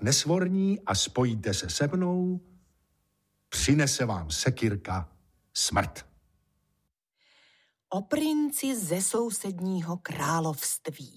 nesvorní a spojíte se se mnou, přinese vám sekyrka smrt. O princi ze sousedního království.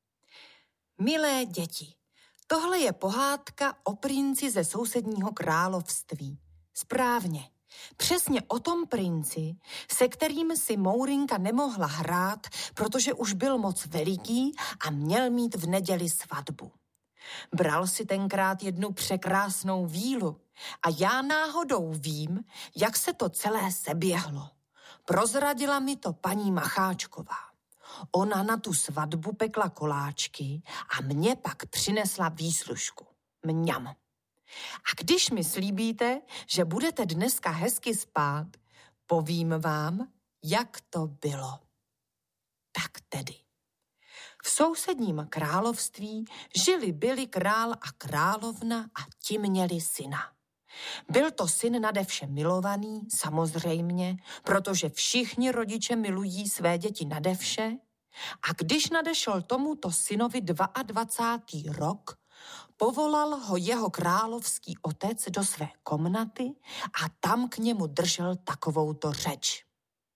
Milé děti, tohle je pohádka o princi ze sousedního království. Správně. Přesně o tom princi, se kterým si Mourinka nemohla hrát, protože už byl moc veliký a měl mít v neděli svatbu. Bral si tenkrát jednu překrásnou vílu a já náhodou vím, jak se to celé seběhlo. Prozradila mi to paní Macháčková. Ona na tu svatbu pekla koláčky a mě pak přinesla výslužku. Mňam. A když mi slíbíte, že budete dneska hezky spát, povím vám, jak to bylo. Tak tedy. V sousedním království byli král a královna a ti měli syna. Byl to syn nadevše milovaný, samozřejmě, protože všichni rodiče milují své děti nadevše. A když nadešel tomuto synovi 22. rok, povolal ho jeho královský otec do své komnaty a tam k němu držel takovouto řeč.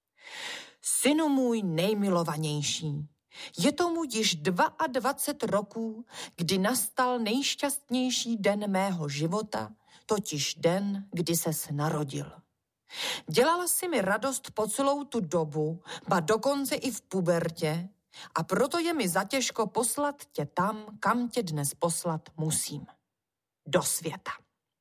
Synu můj nejmilovanější, je tomu již 22 roků, kdy nastal nejšťastnější den mého života, totiž den, kdy ses narodil. Dělala si mi radost po celou tu dobu, ba dokonce i v pubertě, a proto je mi zatěžko poslat tě tam, kam tě dnes poslat musím. Do světa.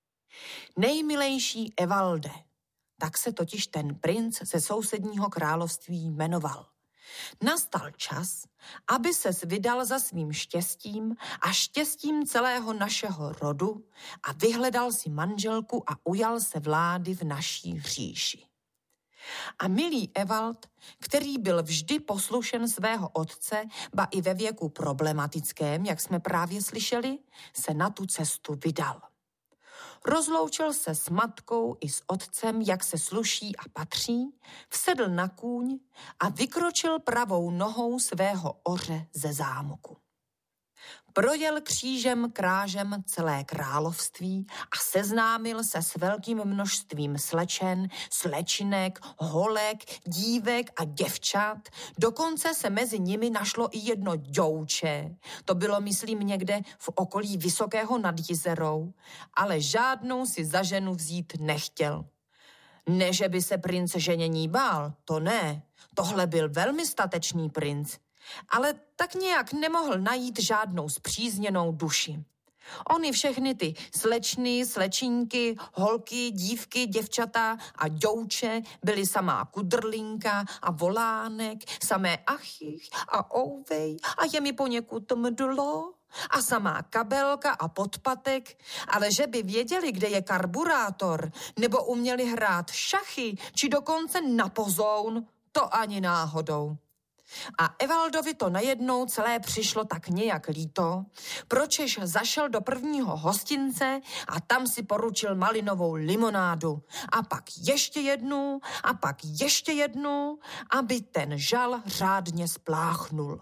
Nejmilejší Evalde, tak se totiž ten princ ze sousedního království jmenoval. Nastal čas, aby ses vydal za svým štěstím a štěstím celého našeho rodu a vyhledal si manželku a ujal se vlády v naší říši. A milý Evald, který byl vždy poslušen svého otce, ba i ve věku problematickém, jak jsme právě slyšeli, se na tu cestu vydal. Rozloučil se s matkou i s otcem, jak se sluší a patří, vsedl na kůň a vykročil pravou nohou svého oře ze zámku. Projel křížem krážem celé království a seznámil se s velkým množstvím slečen, slečinek, holek, dívek a děvčat. Dokonce se mezi nimi našlo i jedno děvče. To bylo, myslím, někde v okolí Vysokého nad Jizerou, ale žádnou si za ženu vzít nechtěl. Ne, že by se princ ženění bál, to ne. Tohle byl velmi statečný princ. Ale tak nějak nemohl najít žádnou spřízněnou duši. Ony všechny ty slečny, slečinky, holky, dívky, děvčata a děvče byly samá kudrlinka a volánek, samé achych a ouvej a je mi poněkud mdlo a samá kabelka a podpatek, ale že by věděli, kde je karburátor, nebo uměli hrát šachy, či dokonce na pozoun, to ani náhodou. A Evaldovi to najednou celé přišlo tak nějak líto, pročež zašel do prvního hostince a tam si poručil malinovou limonádu. A pak ještě jednu, a pak ještě jednu, aby ten žal řádně spláchnul.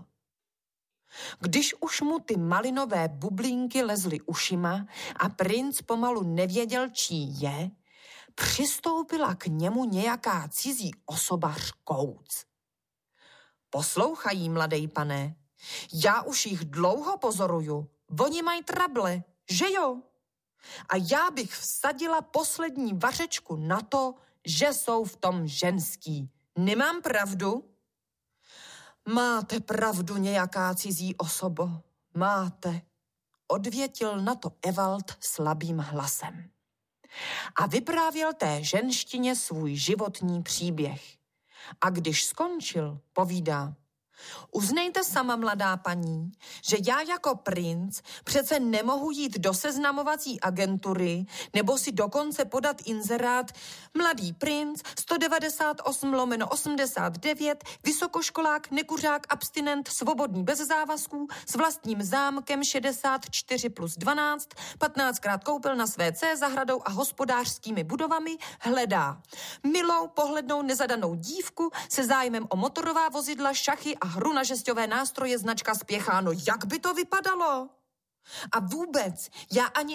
Když už mu ty malinové bublinky lezly ušima a princ pomalu nevěděl, čí je, přistoupila k němu nějaká cizí osoba řkouc. Poslouchají, mladej pane, já už jich dlouho pozoruju, oni mají trable, že jo? A já bych vsadila poslední vařečku na to, že jsou v tom ženský. Nemám pravdu? Máte pravdu, nějaká cizí osobo, máte, odvětil na to Evald slabým hlasem. A vyprávěl té ženštině svůj životní příběh. A když skončil, povídá: Uznejte sama, mladá paní, že já jako princ přece nemohu jít do seznamovací agentury nebo si dokonce podat inzerát mladý princ 198/89, vysokoškolák, nekuřák, abstinent, svobodný bez závazků, s vlastním zámkem 64+12, 15krát koupil na své zahradou a hospodářskými budovami, hledá milou, pohlednou, nezadanou dívku se zájmem o motorová vozidla, šachy a hru na žesťové nástroje značka Spěchá. No jak by to vypadalo? A vůbec, já ani